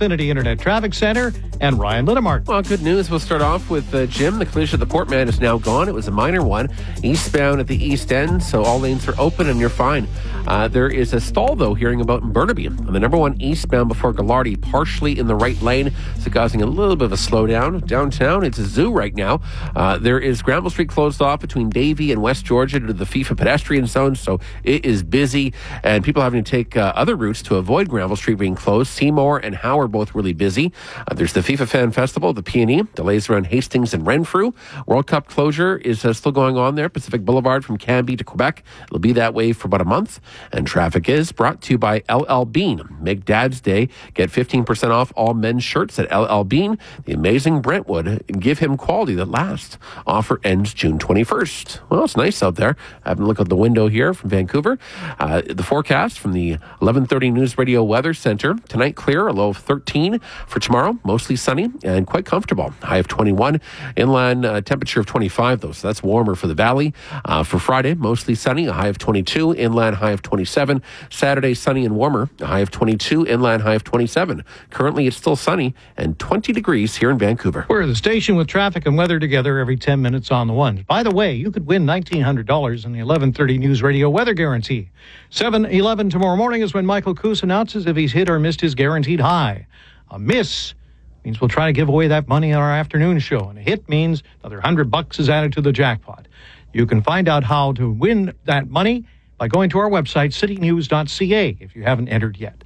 Xfinity Internet Traffic Center, and Ryan Littmark. Well, good news. We'll start off with Jim. The collision at the Portman is now gone. It was a minor one, eastbound at the east end, so all lanes are open and you're fine. There is a stall, though, hearing about in Burnaby on the number 1 eastbound before Gallardi, partially in the right lane, so causing a little bit of a slowdown. Downtown, it's a zoo right now. There is Granville Street closed off between Davie and West Georgia to the FIFA pedestrian zone, so it is busy, and people having to take other routes to avoid Granville Street being closed. Seymour and Howe are both really busy. There's the FIFA Fan Festival, the P&E, delays around Hastings and Renfrew. World Cup closure is still going on there, Pacific Boulevard from Canby to Quebec. It'll be that way for about a month. And traffic is brought to you by LL Bean. Make Dad's Day. Get 15% off all men's shirts at LL Bean. The amazing Brentwood. Give him quality that lasts. Offer ends June 21st. Well, it's nice out there. Having a look out the window here from Vancouver. The forecast from the 11:30 News Radio Weather Center. Tonight clear, a low of 13. For tomorrow, mostly sunny and quite comfortable. High of 21. Inland temperature of 25, though, so that's warmer for the valley. For Friday, mostly sunny, a high of 22. Inland high of 27. Saturday, sunny and warmer, a high of 22. Inland high of 27. Currently, it's still sunny and 20 degrees here in Vancouver. We're the station with traffic and weather together every 10 minutes on the one. By the way, you could win $1,900 in the 11:30 News Radio Weather Guarantee. 7:11 tomorrow morning is when Michael Coos announces if he's hit or missed his guaranteed high. A miss means we'll try to give away that money on our afternoon show, and a hit means another $100 is added to the jackpot. You can find out how to win that money by going to our website, citynews.ca, if you haven't entered yet.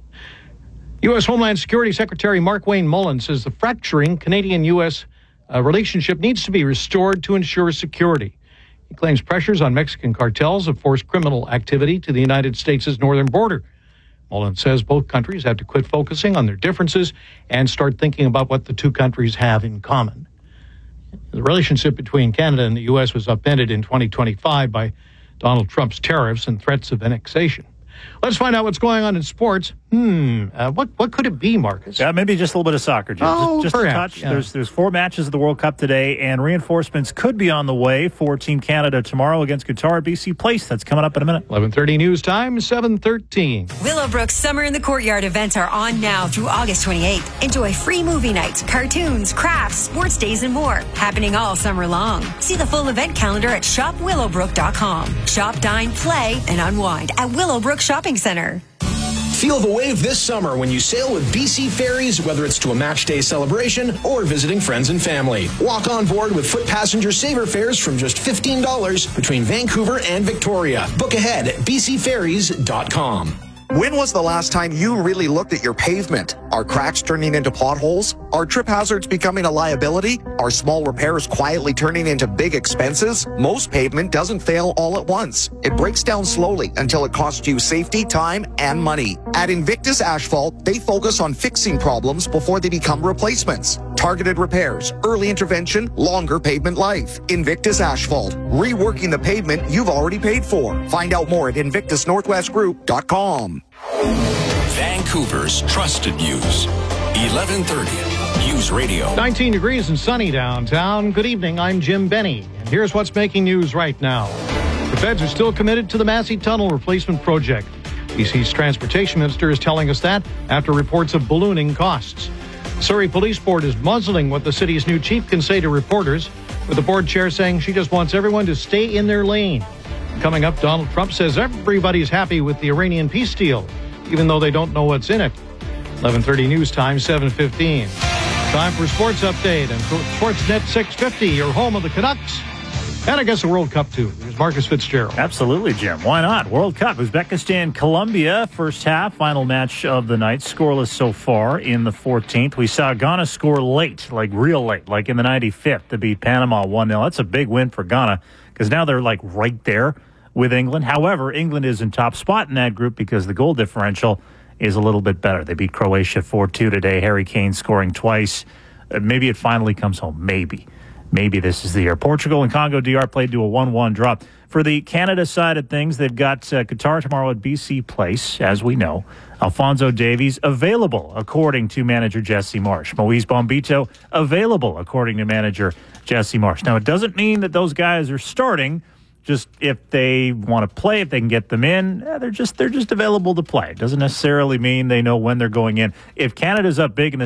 U.S. Homeland Security Secretary Mark-Wayne Mullen says the fracturing Canadian-U.S. relationship needs to be restored to ensure security. He claims pressures on Mexican cartels have forced criminal activity to the United States' northern border. Mullen says both countries have to quit focusing on their differences and start thinking about what the two countries have in common. The relationship between Canada and the U.S. was upended in 2025 by Donald Trump's tariffs and threats of annexation. Let's find out what's going on in sports. What could it be, Marcus? Yeah, maybe just a little bit of soccer, Jim. Just perhaps, a touch. Yeah. There's 4 matches of the World Cup today, and reinforcements could be on the way for Team Canada tomorrow against Qatar at BC Place. That's coming up in a minute. 11:30 news time, 7:13. Willowbrook's Summer in the Courtyard events are on now through August 28th. Enjoy free movie nights, cartoons, crafts, sports days, and more. Happening all summer long. See the full event calendar at shopwillowbrook.com. Shop, dine, play, and unwind at Willowbrook Shopping Center. Feel the wave this summer when you sail with BC Ferries, whether it's to a match day celebration or visiting friends and family. Walk on board with foot passenger saver fares from just $15 between Vancouver and Victoria. Book ahead at bcferries.com. When was the last time you really looked at your pavement? Are cracks turning into potholes? Are trip hazards becoming a liability? Are small repairs quietly turning into big expenses? Most pavement doesn't fail all at once. It breaks down slowly until it costs you safety, time, and money. At Invictus Asphalt, they focus on fixing problems before they become replacements. Targeted repairs, early intervention, longer pavement life. Invictus Asphalt, reworking the pavement you've already paid for. Find out more at invictusnorthwestgroup.com. Vancouver's trusted news. 1130 News Radio. 19 degrees and sunny downtown. Good evening, I'm Jim Benny, and here's what's making news right now. The feds are still committed to the Massey Tunnel replacement project. BC's transportation minister is telling us that after reports of ballooning costs. The Surrey Police Board is muzzling what the city's new chief can say to reporters, with the board chair saying she just wants everyone to stay in their lane. Coming up, Donald Trump says everybody's happy with the Iranian peace deal, even though they don't know what's in it. 11:30 news time, 7:15. Time for sports update and Sportsnet 650, your home of the Canucks. And I guess the World Cup, too. There's Marcus Fitzgerald. Absolutely, Jim. Why not? World Cup. Uzbekistan, Colombia, first half, final match of the night. Scoreless so far in the 14th. We saw Ghana score late, like real late, like in the 95th to beat Panama 1-0. That's a big win for Ghana because now they're like right there with England. However, England is in top spot in that group because the goal differential is a little bit better. They beat Croatia 4-2 today. Harry Kane scoring twice. Maybe it finally comes home. Maybe this is the year. Portugal and Congo DR played to a 1-1 draw. For the Canada side of things, they've got Qatar tomorrow at BC Place, as we know. Alphonso Davies available, according to manager Jesse Marsh. Moise Bombito available, according to manager Jesse Marsh. Now, it doesn't mean that those guys are starting. Just if they want to play, if they can get them in, they're just available to play. It doesn't necessarily mean they know when they're going in. If Canada's up big in the